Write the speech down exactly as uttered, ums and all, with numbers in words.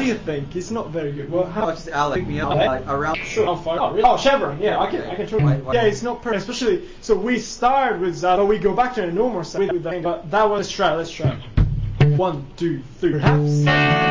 you think? It's not very good. Well, how? Oh, just Alex, pick me up Okay. like, around. Sure. Oh, fine. Oh, really? Oh, Chevron. Yeah, I can. I can try. Why- why- Yeah, it's not perfect. Especially, so we start with that, but we go back to the normal side with the thing. But that was, let's try. Let's try. One, two, three. Perhaps.